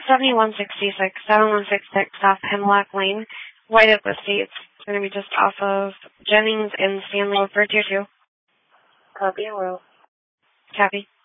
7166 off Hemlock Lane, White Oak Estates. It's going to be just off of Jennings and Stanley for Tier 2. Copy and roll. Copy.